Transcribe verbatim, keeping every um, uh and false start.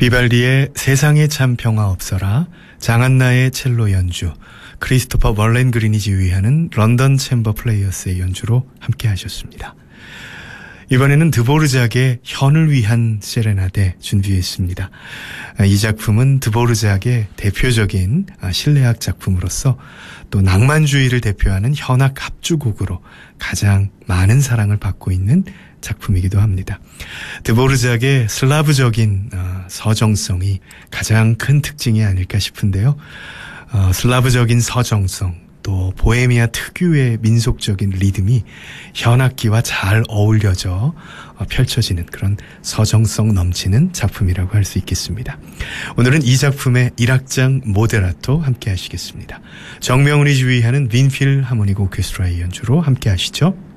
비발디의 세상에 참 평화 없어라, 장한나의 첼로 연주, 크리스토퍼 멀렌 그린이 지휘하는 런던 챔버 플레이어스의 연주로 함께 하셨습니다. 이번에는 드보르작의 현을 위한 세레나데 준비했습니다. 이 작품은 드보르작의 대표적인 실내악 작품으로서 또 낭만주의를 대표하는 현악 합주곡으로 가장 많은 사랑을 받고 있는 작품이기도 합니다. 드보르작의 슬라브적인 서정성이 가장 큰 특징이 아닐까 싶은데요. 어, 슬라브적인 서정성, 또 보헤미아 특유의 민속적인 리듬이 현악기와 잘 어울려져 어, 펼쳐지는 그런 서정성 넘치는 작품이라고 할 수 있겠습니다. 오늘은 이 작품의 일 악장 모데라토 함께 하시겠습니다. 정명훈이 지휘하는 빈필 하모닉 오케스트라의 연주로 함께 하시죠.